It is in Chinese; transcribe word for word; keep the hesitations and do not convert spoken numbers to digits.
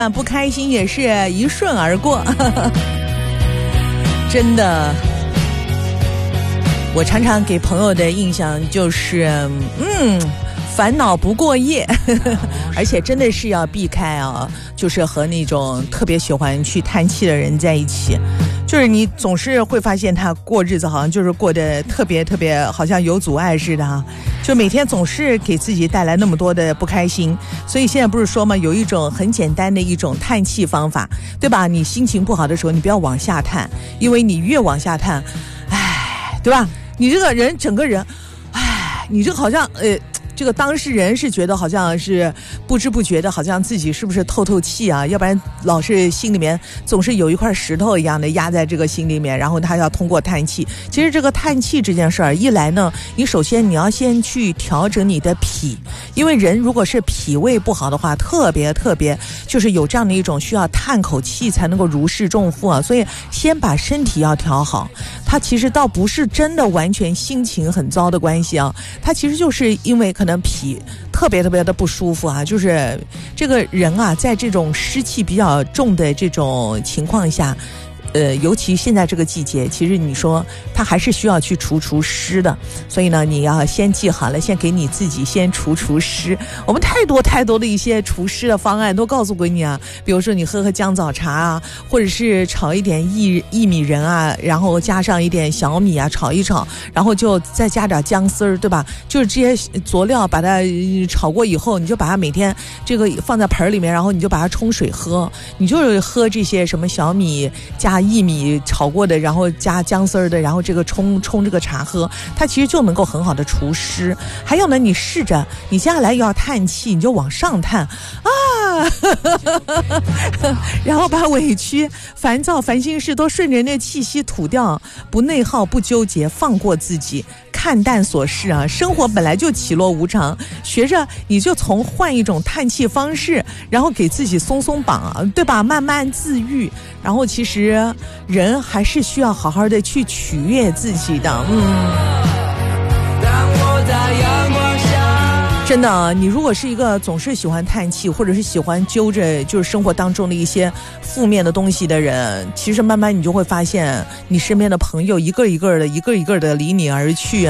不开心也是一瞬而过。真的，我常常给朋友的印象就是嗯烦恼不过夜。而且真的是要避开啊，就是和那种特别喜欢去叹气的人在一起，就是你总是会发现他过日子好像就是过得特别特别好像有阻碍似的啊，就每天总是给自己带来那么多的不开心。所以现在不是说嘛，有一种很简单的一种叹气方法，对吧？你心情不好的时候你不要往下叹，因为你越往下叹，唉，对吧？你这个人整个人，唉，你这个好像呃这个当事人是觉得好像是不知不觉的，好像自己是不是透透气啊？要不然老是心里面总是有一块石头一样的压在这个心里面，然后他要通过叹气。其实这个叹气这件事儿，一来呢，你首先你要先去调整你的脾，因为人如果是脾胃不好的话，特别特别就是有这样的一种需要叹口气才能够如释重负啊。所以先把身体要调好，它其实倒不是真的完全心情很糟的关系啊，它其实就是因为可能脾特别特别的不舒服啊，就是这个人啊，在这种湿气比较重的这种情况下，呃，尤其现在这个季节，其实你说他还是需要去除除湿的，所以呢，你要先记好了，先给你自己先除除湿。我们太多太多的一些除湿的方案都告诉过你啊，比如说你喝喝姜枣茶啊，或者是炒一点薏薏米仁啊，然后加上一点小米啊，炒一炒，然后就再加点姜丝儿，对吧？就是这些佐料把它炒过以后，你就把它每天这个放在盆里面，然后你就把它冲水喝，你就是喝这些什么小米加薏米炒过的，然后加姜丝儿的，然后这个冲冲这个茶喝，它其实就能够很好的除湿。还有呢，你试着你接下来要叹气，你就往上叹啊，然后把委屈、烦躁、烦心事都顺着那气息吐掉，不内耗，不纠结，放过自己，看淡琐事啊。生活本来就起落无常，学着你就从换一种叹气方式，然后给自己松松绑啊，对吧？慢慢自愈。然后其实人还是需要好好的去取悦自己的，嗯。真的，你如果是一个总是喜欢叹气，或者是喜欢揪着就是生活当中的一些负面的东西的人，其实慢慢你就会发现，你身边的朋友一个一个的、一个一个的离你而去啊。